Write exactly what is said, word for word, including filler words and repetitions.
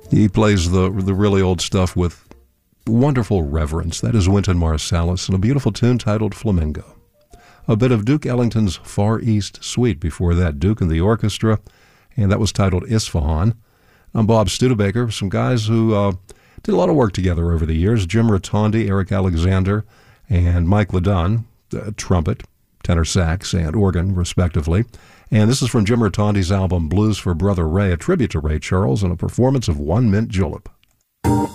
He plays the the really old stuff with wonderful reverence. That is Wynton Marsalis, and a beautiful tune titled Flamingo. A bit of Duke Ellington's Far East Suite before that, Duke and the Orchestra, and that was titled Isfahan. I'm Bob Studebaker, some guys who uh, did a lot of work together over the years, Jim Rotondi, Eric Alexander, and Mike LeDun, uh, trumpet, tenor sax, and organ, respectively. And this is from Jim Rotondi's album Blues for Brother Ray, a tribute to Ray Charles and a performance of One Mint Julep.